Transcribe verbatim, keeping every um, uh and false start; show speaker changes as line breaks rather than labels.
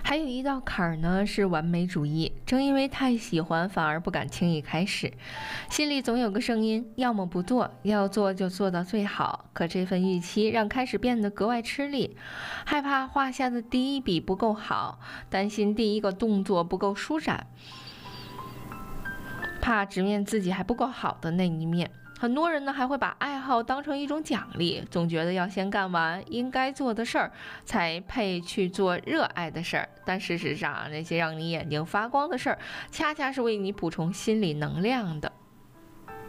还有一道坎儿呢，是完美主义。正因为太喜欢，反而不敢轻易开始，心里总有个声音，要么不做，要做就做到最好。可这份预期让开始变得格外吃力，害怕画下的第一笔不够好，担心第一个动作不够舒展，怕直面自己还不够好的那一面。很多人呢还会把爱好当成一种奖励，总觉得要先干完应该做的事儿，才配去做热爱的事儿。但事实上，那些让你眼睛发光的事儿，恰恰是为你补充心理能量的。